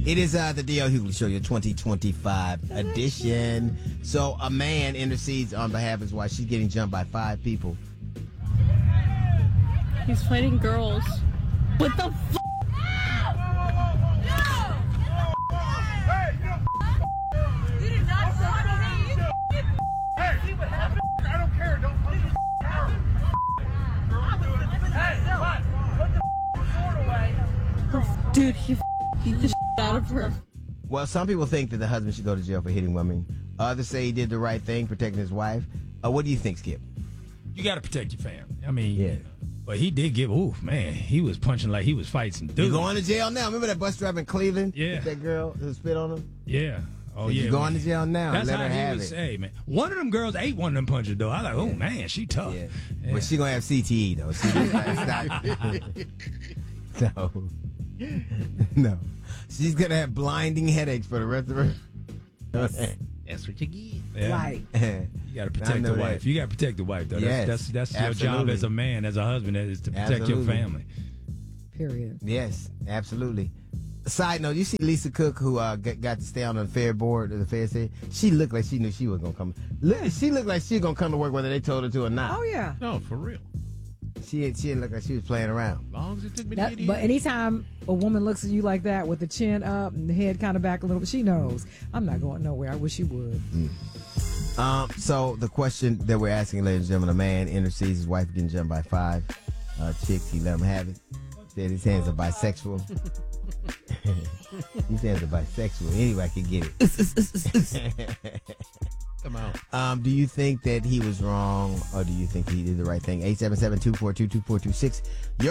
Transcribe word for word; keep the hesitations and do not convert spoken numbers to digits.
It is uh, the D L Hughley Show, your twenty twenty-five edition. So a man intercedes on behalf of his wife. She's getting jumped by five people. He's fighting girls. What the f***? Dude, he beat the shit out of her. Well, some people think that the husband should go to jail for hitting women. Others say he did the right thing, protecting his wife. Uh, what do you think, Skip? You got to protect your family. I mean, Yeah. But he did give, oof, man, he was punching like he was fighting some dudes. You going to jail now? Remember that bus driver in Cleveland? Yeah. With that girl who spit on him? Yeah. Oh, Said, yeah. You going man. to jail now? That's Let how her he have was, it. hey, man. One of them girls ate one of them punches, though. I was like, oh, man, she tough. Yeah. Yeah. But she going to have C T E, though. She not. No. No. She's going to have blinding headaches for the rest of her. That's what you get. Yeah. Right. You got to protect the wife. that. You got to protect the wife, though. Yes, That's that's, that's your job absolutely. as a man, as a husband, is to protect Absolutely. your family. Period. Yes, absolutely. Side note, you see Lisa Cook, who uh, got, got to stay on the fair board of the fair state? She looked like she knew she was going to come. Look, she looked like she was going to come to work whether they told her to or not. Oh, yeah. No, for real. She, she didn't look like she was playing around. As long as it took me to That, get here. but anytime a woman looks at you like that with the chin up and the head kind of back a little bit, she knows I'm not going nowhere. I wish she would. Um, so the question that we're asking, ladies and gentlemen, a man intercedes his wife getting jumped by five uh, chicks. He let him have it. Said his hands are bisexual. His hands are bisexual. Anybody can get it. Come on. Um, do you think that he was wrong, or do you think he did the right thing? eight seven seven, two four two, two four two six. Your